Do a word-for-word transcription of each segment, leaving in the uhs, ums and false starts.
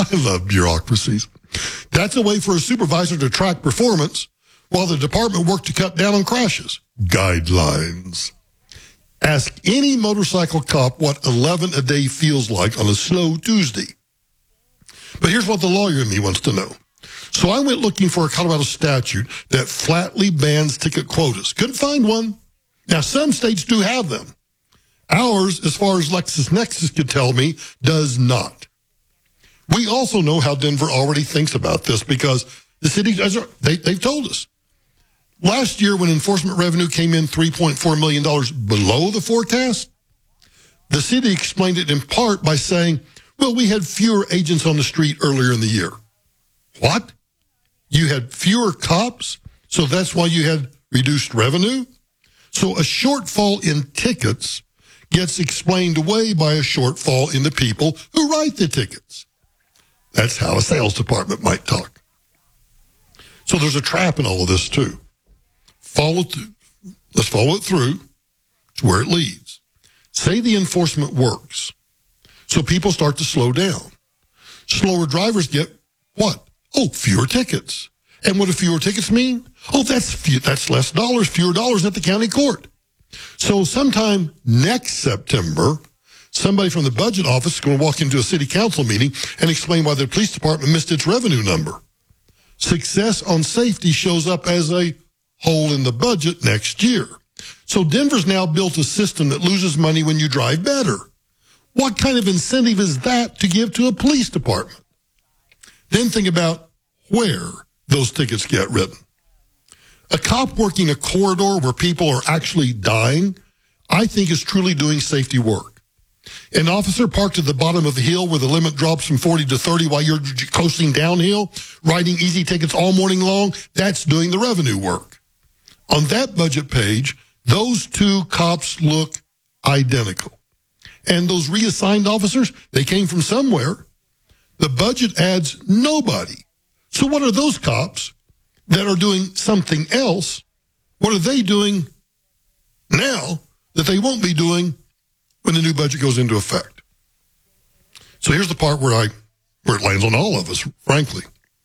I love bureaucracies. That's a way for a supervisor to track performance while the department worked to cut down on crashes. Guidelines. Ask any motorcycle cop what eleven a day feels like on a slow Tuesday. But here's what the lawyer in me wants to know. So I went looking for a Colorado statute that flatly bans ticket quotas. Couldn't find one. Now, some states do have them. Ours, as far as LexisNexis could tell me, does not. We also know how Denver already thinks about this because the city, they, they've told us. Last year, when enforcement revenue came in three point four million dollars below the forecast, the city explained it in part by saying, well, we had fewer agents on the street earlier in the year. What? You had fewer cops, so that's why you had reduced revenue? So a shortfall in tickets gets explained away by a shortfall in the people who write the tickets. That's how a sales department might talk. So there's a trap in all of this, too. Follow th- Let's follow it through to where it leads. Say the enforcement works, so people start to slow down. Slower drivers get what? Oh, fewer tickets. And what do fewer tickets mean? Oh, that's few, that's less dollars, fewer dollars at the county court. So sometime next September, somebody from the budget office is going to walk into a city council meeting and explain why the police department missed its revenue number. Success on safety shows up as a hole in the budget next year. So Denver's now built a system that loses money when you drive better. What kind of incentive is that to give to a police department? Then think about where those tickets get written. A cop working a corridor where people are actually dying, I think is truly doing safety work. An officer parked at the bottom of the hill where the limit drops from forty to thirty while you're coasting downhill, writing easy tickets all morning long, that's doing the revenue work. On that budget page, those two cops look identical. And those reassigned officers, they came from somewhere. The budget adds nobody. So what are those cops that are doing something else? What are they doing now that they won't be doing when the new budget goes into effect? So here's the part where I, where it lands on all of us, frankly.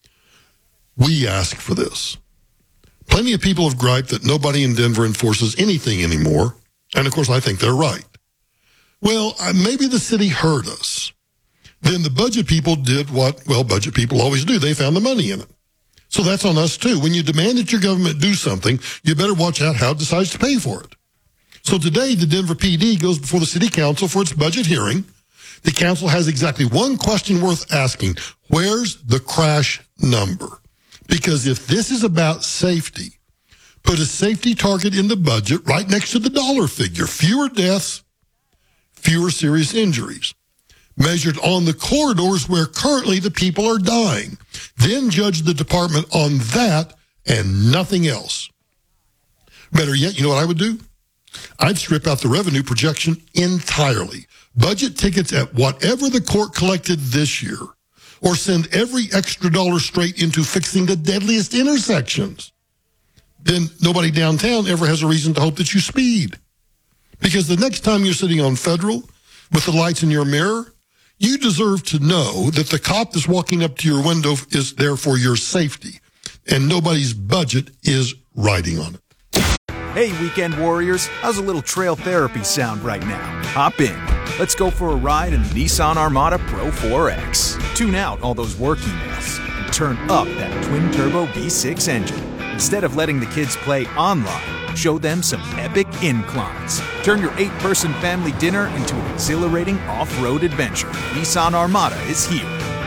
We ask for this. Plenty of people have griped that nobody in Denver enforces anything anymore. And of course, I think they're right. Well, maybe the city heard us. Then the budget people did what, well, budget people always do. They found the money in it. So that's on us, too. When you demand that your government do something, you better watch out how it decides to pay for it. So today, the Denver P D goes before the city council for its budget hearing. The council has exactly one question worth asking. Where's the crash number? Because if this is about safety, put a safety target in the budget right next to the dollar figure. Fewer deaths, fewer serious injuries. Measured on the corridors where currently the people are dying. Then judge the department on that and nothing else. Better yet, you know what I would do? I'd strip out the revenue projection entirely. Budget tickets at whatever the court collected this year, or send every extra dollar straight into fixing the deadliest intersections. Then nobody downtown ever has a reason to hope that you speed. Because the next time you're sitting on Federal with the lights in your mirror, you deserve to know that the cop that's walking up to your window is there for your safety, and nobody's budget is riding on it. Hey, weekend warriors, how's a little trail therapy sound right now? Hop in. Let's go for a ride in the Nissan Armada Pro four X. Tune out all those work emails and turn up that twin-turbo V six engine. Instead of letting the kids play online, show them some epic inclines. Turn your eight-person family dinner into an exhilarating off-road adventure. Nissan Armada is here.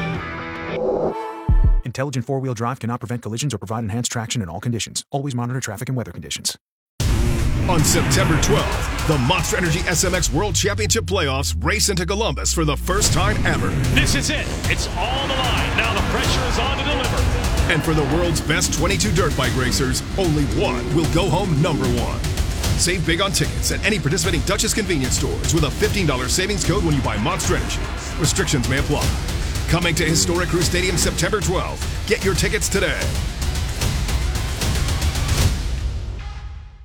Intelligent four-wheel drive cannot prevent collisions or provide enhanced traction in all conditions. Always monitor traffic and weather conditions. On September twelfth, the Monster Energy S M X World Championship Playoffs race into Columbus for the first time ever. This is it. It's all the line. Now the pressure is on to deliver. And for the world's best twenty-two dirt bike racers, only one will go home number one. Save big on tickets at any participating Duchess convenience stores with a fifteen dollars savings code when you buy Monster Energy. Restrictions may apply. Coming to historic Crew Stadium September twelfth. Get your tickets today.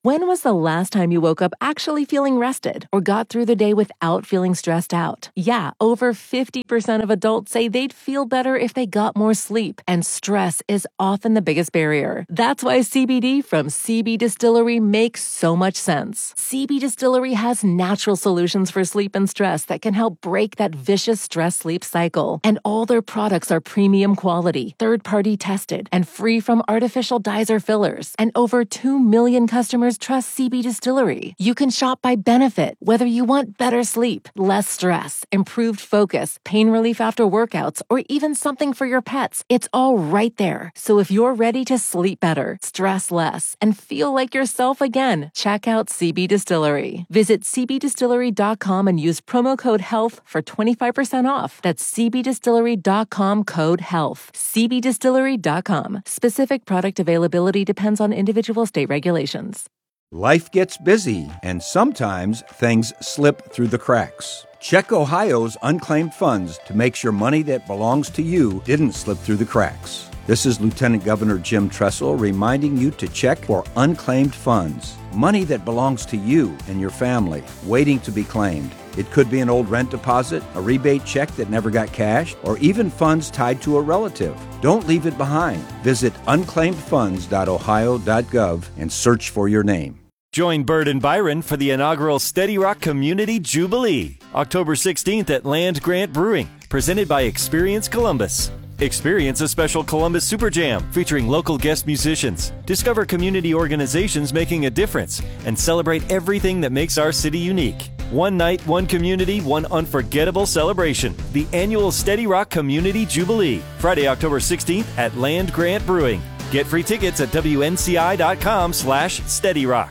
When was the last time you woke up actually feeling rested or got through the day without feeling stressed out? Yeah, over fifty percent of adults say they'd feel better if they got more sleep, and stress is often the biggest barrier. That's why C B D from C B Distillery makes so much sense. C B Distillery has natural solutions for sleep and stress that can help break that vicious stress-sleep cycle. And all their products are premium quality, third-party tested, and free from artificial dyes or fillers. And over two million customers trust C B Distillery. You can shop by benefit, whether you want better sleep, less stress, improved focus, pain relief after workouts, or even something for your pets. It's all right there. So if you're ready to sleep better, stress less, and feel like yourself again, check out C B Distillery. Visit c b distillery dot com and use promo code HEALTH for twenty-five percent off. That's c b distillery dot com code HEALTH. c b distillery dot com. Specific product availability depends on individual state regulations. Life gets busy, and sometimes things slip through the cracks. Check Ohio's unclaimed funds to make sure money that belongs to you didn't slip through the cracks. This is Lieutenant Governor Jim Tressel reminding you to check for unclaimed funds. Money that belongs to you and your family, waiting to be claimed. It could be an old rent deposit, a rebate check that never got cashed, or even funds tied to a relative. Don't leave it behind. Visit unclaimed funds dot ohio dot gov and search for your name. Join Bird and Byron for the inaugural Steady Rock Community Jubilee, October sixteenth at Land Grant Brewing, presented by Experience Columbus. Experience a special Columbus Super Jam featuring local guest musicians. Discover community organizations making a difference and celebrate everything that makes our city unique. One night, one community, one unforgettable celebration. The annual Steady Rock Community Jubilee, Friday, October sixteenth at Land Grant Brewing. Get free tickets at w n c i dot com slash steady rock.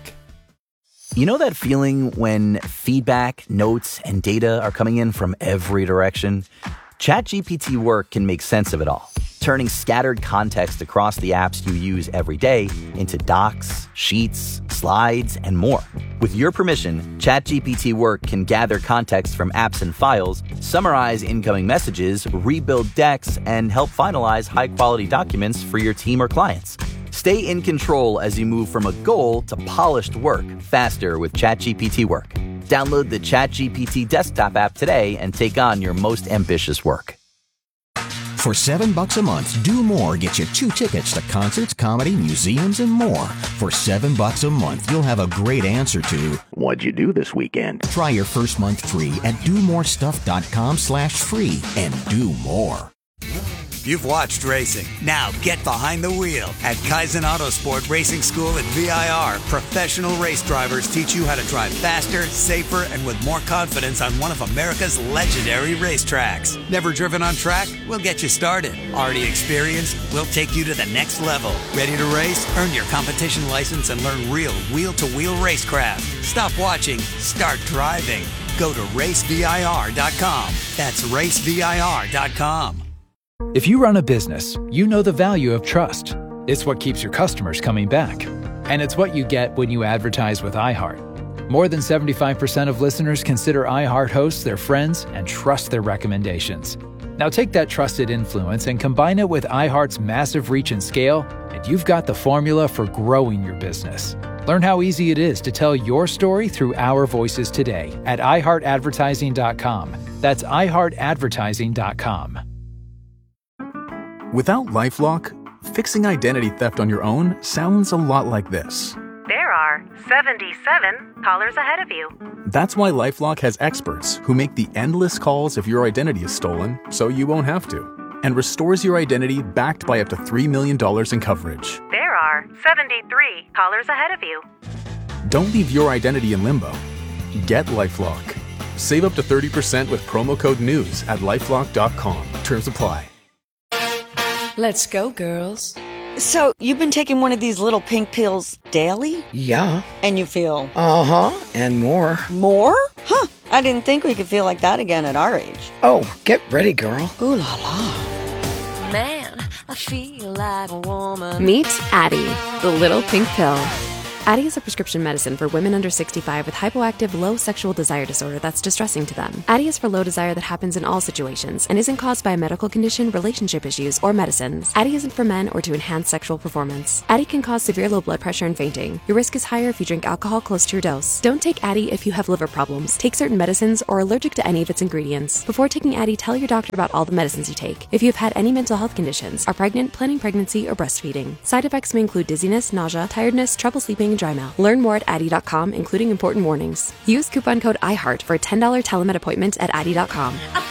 You know that feeling when feedback, notes, and data are coming in from every direction? ChatGPT Work can make sense of it all, turning scattered context across the apps you use every day into docs, sheets, slides, and more. With your permission, ChatGPT Work can gather context from apps and files, summarize incoming messages, rebuild decks, and help finalize high-quality documents for your team or clients. Stay in control as you move from a goal to polished work faster with ChatGPT Work. Download the ChatGPT desktop app today and take on your most ambitious work. For seven bucks a month, Do More gets you two tickets to concerts, comedy, museums, and more. For seven bucks a month, you'll have a great answer to what'd you do this weekend? Try your first month free at do more stuff dot com slash free and do more. You've watched racing. Now get behind the wheel. At Kaizen Autosport Racing School at V I R, professional race drivers teach you how to drive faster, safer, and with more confidence on one of America's legendary racetracks. Never driven on track? We'll get you started. Already experienced? We'll take you to the next level. Ready to race? Earn your competition license and learn real wheel-to-wheel racecraft. Stop watching. Start driving. Go to race v i r dot com. That's race v i r dot com. If you run a business, you know the value of trust. It's what keeps your customers coming back. And it's what you get when you advertise with iHeart. More than seventy-five percent of listeners consider iHeart hosts their friends and trust their recommendations. Now take that trusted influence and combine it with iHeart's massive reach and scale, and you've got the formula for growing your business. Learn how easy it is to tell your story through our voices today at i heart advertising dot com. That's i heart advertising dot com. Without LifeLock, fixing identity theft on your own sounds a lot like this. There are seventy-seven callers ahead of you. That's why LifeLock has experts who make the endless calls if your identity is stolen so you won't have to, and restores your identity backed by up to three million dollars in coverage. There are seventy-three callers ahead of you. Don't leave your identity in limbo. Get LifeLock. Save up to thirty percent with promo code NEWS at lifelock dot com. Terms apply. Let's go, girls. So, you've been taking one of these little pink pills daily? Yeah. And you feel? Uh-huh, and more. More? Huh, I didn't think we could feel like that again at our age. Oh, get ready, girl. Ooh la la. Man, I feel like a woman. Meet Addie, the little pink pill. Addyi is a prescription medicine for women under sixty-five with hypoactive low sexual desire disorder that's distressing to them. Addyi is for low desire that happens in all situations and isn't caused by a medical condition, relationship issues, or medicines. Addyi isn't for men or to enhance sexual performance. Addyi can cause severe low blood pressure and fainting. Your risk is higher if you drink alcohol close to your dose. Don't take Addyi if you have liver problems, take certain medicines, or are allergic to any of its ingredients. Before taking Addyi, tell your doctor about all the medicines you take. If you have had any mental health conditions, are pregnant, planning pregnancy, or breastfeeding. Side effects may include dizziness, nausea, tiredness, trouble sleeping, and dry mouth. Learn more at Addyi dot com, including important warnings. Use coupon code I heart for a ten dollars telemed appointment at Addyi dot com.